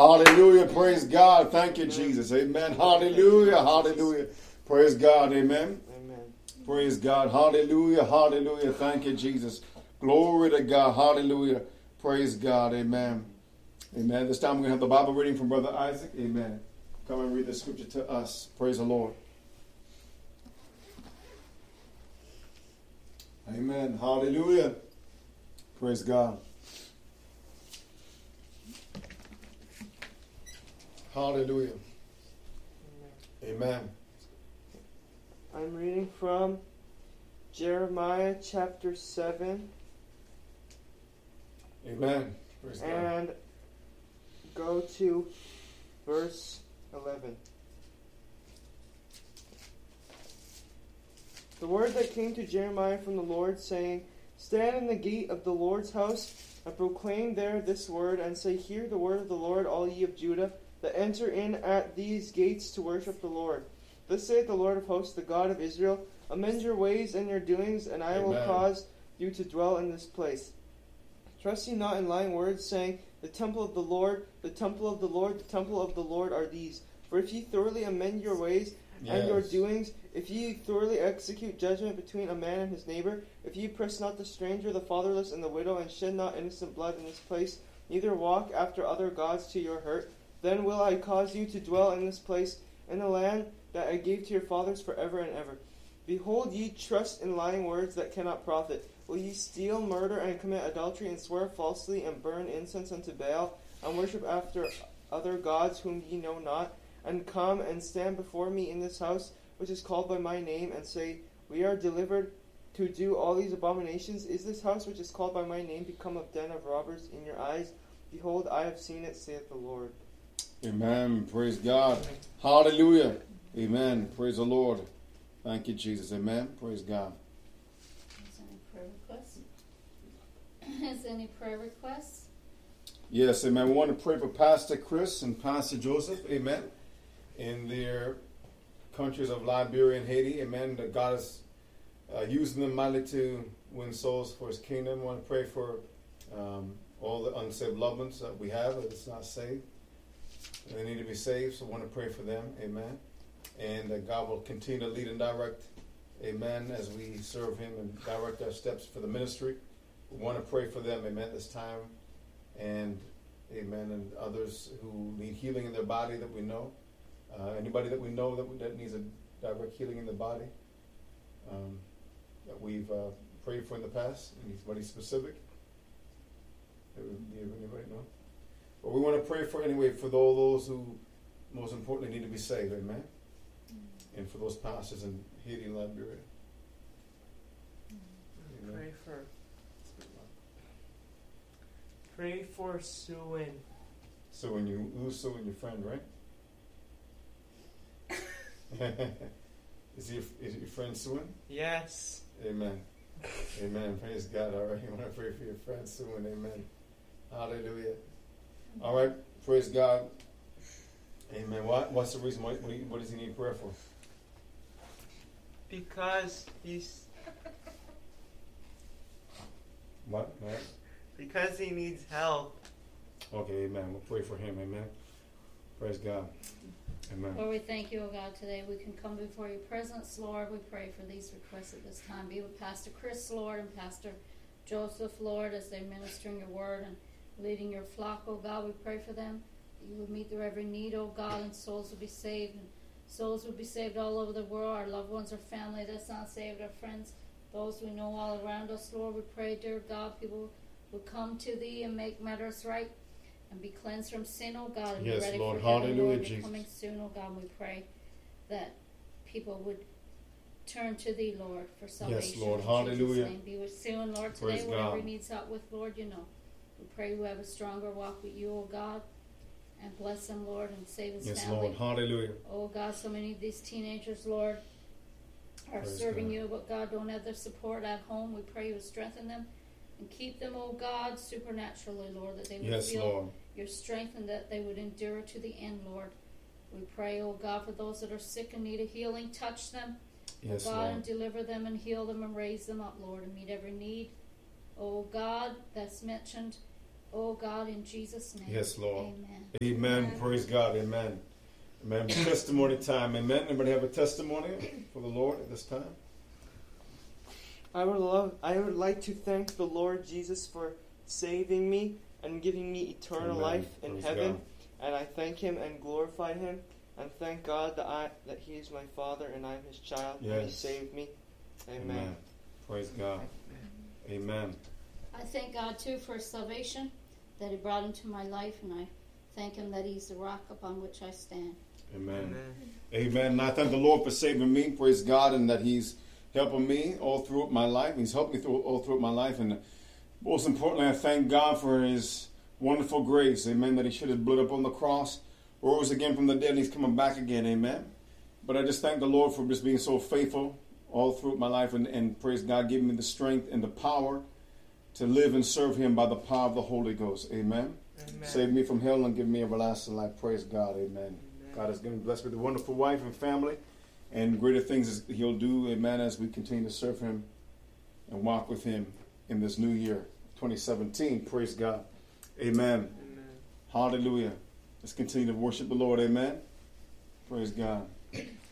Hallelujah. Praise God. Thank you, Jesus. Amen. Hallelujah. Hallelujah. Praise God. Amen. Amen. Praise God. Hallelujah. Hallelujah. Thank you, Jesus. Glory to God. Hallelujah. Praise God. Amen. Amen. This time we're going to have the Bible reading from Brother Isaac. Amen. Come and read the scripture to us. Praise the Lord. Amen. Hallelujah. Praise God. Hallelujah. Amen. I'm reading from Jeremiah chapter 7. Amen. Praise God. And go to verse 11. The word that came to Jeremiah from the Lord, saying, Stand in the gate of the Lord's house, and proclaim there this word, and say, Hear the word of the Lord, all ye of Judah, that enter in at these gates to worship the Lord. Thus saith the Lord of hosts, the God of Israel, Amend your ways and your doings, and I will cause you to dwell in this place. Trust ye not in lying words, saying, The temple of the Lord, the temple of the Lord, the temple of the Lord are these. For if ye thoroughly amend your ways and your doings, if ye thoroughly execute judgment between a man and his neighbor, if ye oppress not the stranger, the fatherless, and the widow, and shed not innocent blood in this place, neither walk after other gods to your hurt, then will I cause you to dwell in this place, in the land that I gave to your fathers forever and ever. Behold, ye trust in lying words that cannot profit. Will ye steal, murder, and commit adultery, and swear falsely, and burn incense unto Baal, and worship after other gods whom ye know not, and come and stand before me in this house, which is called by my name, and say, We are delivered to do all these abominations? Is this house which is called by my name become a den of robbers in your eyes? Behold, I have seen it, saith the Lord. Amen. Praise God. Hallelujah. Amen. Praise the Lord. Thank you, Jesus. Amen. Praise God. Is there any prayer requests? Is there any prayer requests? Yes, amen. We want to pray for Pastor Chris and Pastor Joseph. Amen. In their countries of Liberia and Haiti. Amen. That God is using them mightily to win souls for His kingdom. We want to pray for all the unsaved loved ones that we have that's not saved. They need to be saved, so we want to pray for them. Amen. And that God will continue to lead and direct, amen, as we serve Him and direct our steps for the ministry. We want to pray for them, amen, this time. And, amen, and others who need healing in their body that we know. Anybody that we know that needs a direct healing in the body that we've prayed for in the past. Anybody specific? Do anybody know? But we want to pray for, anyway, for all those who most importantly need to be saved, amen? And for those pastors in Haiti and Liberia. Pray for Suin. Suin, who's Suin, your friend, right? Is your friend Suin? Yes. Amen. Amen. Praise God. All right. You want to pray for your friend Suin. Amen. Hallelujah. All right. Praise God. Amen. What's the reason? What does he need prayer for? Because he's... What? Right? Because he needs help. Okay, amen. We'll pray for him. Amen. Praise God. Amen. Lord, we thank you, O God, today. We can come before your presence, Lord. We pray for these requests at this time. Be with Pastor Chris, Lord, and Pastor Joseph, Lord, as they're ministering your word and leading your flock, O God. We pray for them. You would meet their every need, O God, and souls will be saved. And souls will be saved all over the world. Our loved ones, our family that's not saved, our friends, those we know all around us, Lord. We pray, dear God, people will come to thee and make matters right and be cleansed from sin, O God, and yes, be ready Lord. for heaven, Hallelujah, Lord. Jesus. Coming soon, O God. We pray that people would turn to thee, Lord, for salvation. Yes, Lord. In Hallelujah. Jesus' name. Be with soon, Lord, today. Praise Whatever God. he needs help with, Lord, you know. We pray we have a stronger walk with you, O God, and bless them, Lord, and save his yes, family. Lord. Hallelujah. Oh God, so many of these teenagers, Lord, are Praise serving God. you, but God, don't have their support at home. We pray you would strengthen them and keep them, oh God, supernaturally, Lord, that they would Yes, feel Lord. your strength and that they would endure to the end, Lord. We pray, oh God, for those that are sick and need a healing, touch them, Yes, oh God, Lord. and deliver them and heal them and raise them up, Lord, and meet every need, oh God, that's mentioned Oh God, in Jesus' name. Yes, Lord. Amen. Amen. Praise God. Amen. Amen. Testimony time. Amen. Anybody have a testimony for the Lord at this time? I would like to thank the Lord Jesus for saving me and giving me eternal Amen. life in Praise heaven. God. And I thank Him and glorify Him. And thank God that He is my Father and I am His child. And He Yes. saved me. Amen. Amen. Praise God. Amen. I thank God too for His salvation that He brought into my life, and I thank Him that He's the rock upon which I stand. Amen. Amen. And I thank the Lord for saving me. Praise God, and that He's helping me all throughout my life. He's helped me all throughout my life. And most importantly, I thank God for His wonderful grace. Amen. That He shed His blood up on the cross, rose again from the dead, and He's coming back again. Amen. But I just thank the Lord for just being so faithful all throughout my life. And praise God, giving me the strength and the power to live and serve Him by the power of the Holy Ghost. Amen. Amen. Save me from hell and give me everlasting life. Praise God. Amen. God has given blessed with a wonderful wife and family, and greater things He'll do, amen, as we continue to serve Him and walk with Him in this new year, 2017. Praise God. Amen. Amen. Hallelujah. Let's continue to worship the Lord. Amen. Praise God.